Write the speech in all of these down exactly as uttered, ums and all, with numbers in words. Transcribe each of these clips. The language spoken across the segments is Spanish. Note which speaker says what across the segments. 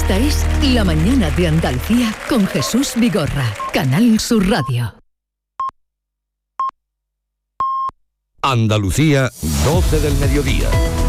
Speaker 1: Esta es La Mañana de Andalucía con Jesús Vigorra, Canal Sur Radio.
Speaker 2: Andalucía, doce del mediodía.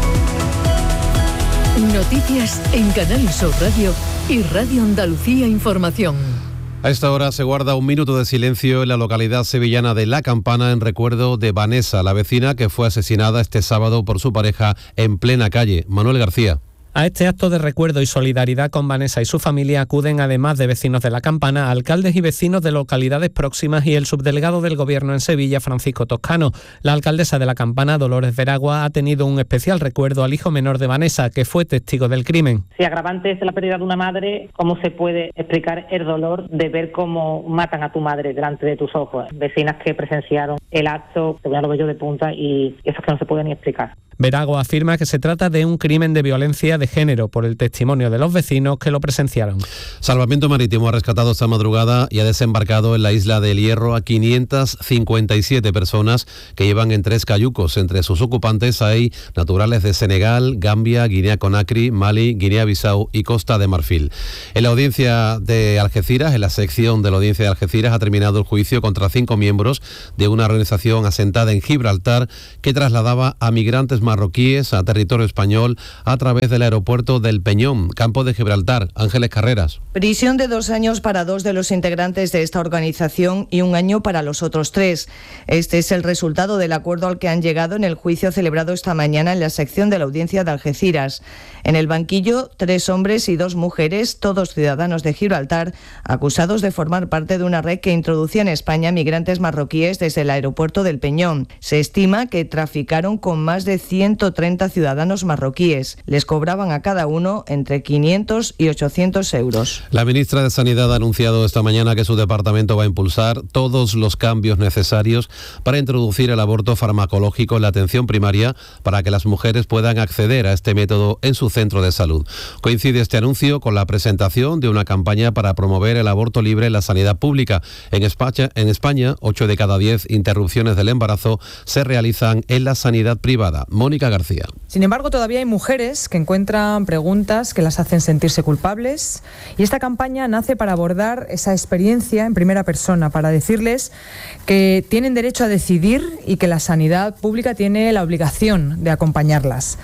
Speaker 1: Noticias en Canal Sur Radio y Radio Andalucía Información.
Speaker 3: A esta hora se guarda un minuto de silencio en la localidad sevillana de La Campana en recuerdo de Vanessa, la vecina que fue asesinada este sábado por su pareja en plena calle. Manuel García.
Speaker 4: A este acto de recuerdo y solidaridad con Vanessa y su familia acuden, además de vecinos de La Campana, alcaldes y vecinos de localidades próximas y el subdelegado del Gobierno en Sevilla, Francisco Toscano. La alcaldesa de La Campana, Dolores Veragua, ha tenido un especial recuerdo al hijo menor de Vanessa, que fue testigo del crimen.
Speaker 5: Si agravante es la pérdida de una madre, ¿cómo se puede explicar el dolor de ver cómo matan a tu madre delante de tus ojos? Vecinas que presenciaron el acto, se veían los vellos de punta y eso es que no se puede ni explicar.
Speaker 4: Veragua afirma que se trata de un crimen de violencia de género por el testimonio de los vecinos que lo presenciaron.
Speaker 3: Salvamento Marítimo ha rescatado esta madrugada y ha desembarcado en la isla del Hierro a quinientas cincuenta y siete personas que llevan en tres cayucos. Entre sus ocupantes hay naturales de Senegal, Gambia, Guinea-Conakry, Mali, Guinea-Bissau y Costa de Marfil. En la audiencia de Algeciras, en la sección de la audiencia de Algeciras, ha terminado el juicio contra cinco miembros de una organización asentada en Gibraltar que trasladaba a migrantes marroquíes a territorio español a través del aeropuerto del Peñón, campo de Gibraltar. Ángeles Carreras.
Speaker 6: Prisión de dos años para dos de los integrantes de esta organización y un año para los otros tres. Este es el resultado del acuerdo al que han llegado en el juicio celebrado esta mañana en la sección de la audiencia de Algeciras. En el banquillo, tres hombres y dos mujeres, todos ciudadanos de Gibraltar, acusados de formar parte de una red que introducía en España migrantes marroquíes desde el aeropuerto del Peñón. Se estima que traficaron con más de ciento treinta ciudadanos marroquíes. Les cobraban a cada uno entre quinientos y ochocientos euros.
Speaker 3: La ministra de Sanidad ha anunciado esta mañana que su departamento va a impulsar todos los cambios necesarios para introducir el aborto farmacológico en la atención primaria para que las mujeres puedan acceder a este método en su centro de salud. Coincide este anuncio con la presentación de una campaña para promover el aborto libre en la sanidad pública. En España, en España, ocho de cada diez interrupciones del embarazo se realizan en la sanidad privada. Mónica García.
Speaker 7: Sin embargo, todavía hay mujeres que encuentran preguntas que las hacen sentirse culpables y esta campaña nace para abordar esa experiencia en primera persona, para decirles que tienen derecho a decidir y que la sanidad pública tiene la obligación de acompañarlas.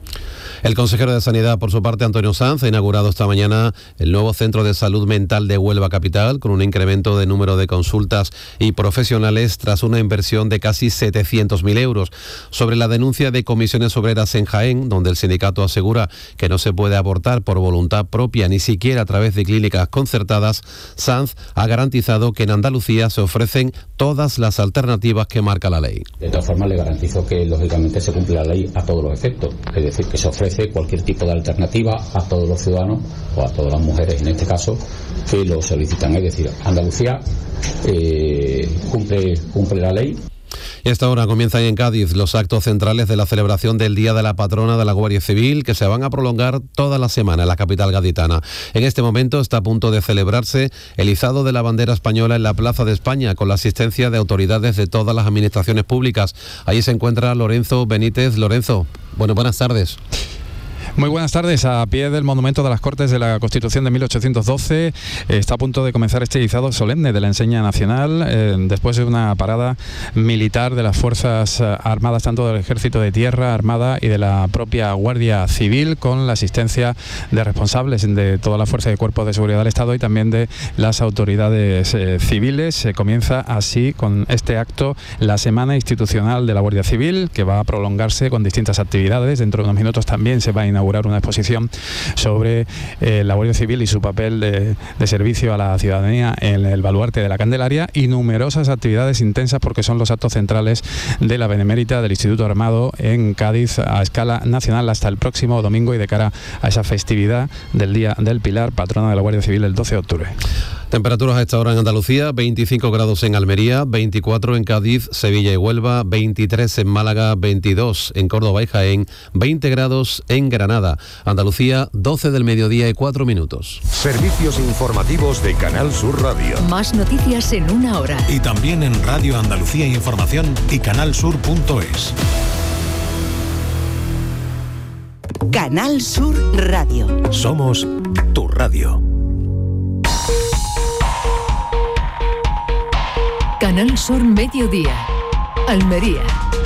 Speaker 3: El consejero de Sanidad, por su parte, Antonio Sanz, ha inaugurado esta mañana el nuevo Centro de Salud Mental de Huelva Capital, con un incremento de número de consultas y profesionales tras una inversión de casi setecientos mil euros. Sobre la denuncia de comisiones obreras en Jaén, donde el sindicato asegura que no se puede abortar por voluntad propia, ni siquiera a través de clínicas concertadas, Sanz ha garantizado que en Andalucía se ofrecen todas las alternativas que marca la ley.
Speaker 8: De todas formas, le garantizo que, lógicamente, se cumple la ley a todos los efectos, es decir, que se ofrece cualquier tipo de alternativa a todos los ciudadanos o a todas las mujeres en este caso que lo solicitan. Es decir, Andalucía eh, cumple, cumple la ley.
Speaker 3: Y a esta hora comienzan en Cádiz los actos centrales de la celebración del Día de la Patrona de la Guardia Civil, que se van a prolongar toda la semana en la capital gaditana. En este momento está a punto de celebrarse el izado de la bandera española en la Plaza de España, con la asistencia de autoridades de todas las administraciones públicas. Ahí se encuentra Lorenzo Benítez. Lorenzo, bueno, buenas tardes.
Speaker 9: Muy buenas tardes. A pie del Monumento de las Cortes de la Constitución de mil ochocientos doce eh, está a punto de comenzar este izado solemne de la enseña nacional eh, después de una parada militar de las Fuerzas Armadas, tanto del Ejército de Tierra, Armada y de la propia Guardia Civil, con la asistencia de responsables de toda la Fuerza y Cuerpos de Seguridad del Estado y también de las autoridades eh, civiles. Se comienza así con este acto la Semana Institucional de la Guardia Civil, que va a prolongarse con distintas actividades. Dentro de unos minutos también se va a inaugurar una exposición sobre eh, la Guardia Civil y su papel de, de servicio a la ciudadanía en el baluarte de la Candelaria, y numerosas actividades intensas porque son los actos centrales de la Benemérita del Instituto Armado en Cádiz a escala nacional hasta el próximo domingo y de cara a esa festividad del Día del Pilar, patrona de la Guardia Civil, el doce de octubre.
Speaker 3: Temperaturas a esta hora en Andalucía: veinticinco grados en Almería, veinticuatro en Cádiz, Sevilla y Huelva, veintitrés en Málaga, veintidós en Córdoba y Jaén, veinte grados en Granada. Andalucía, doce del mediodía y cuatro minutos.
Speaker 2: Servicios informativos de Canal Sur Radio.
Speaker 1: Más noticias en una hora.
Speaker 10: Y también en Radio Andalucía Información y canalsur punto es.
Speaker 11: Canal Sur Radio.
Speaker 2: Somos tu radio. Radio.
Speaker 1: Canal Sur Mediodía, Almería.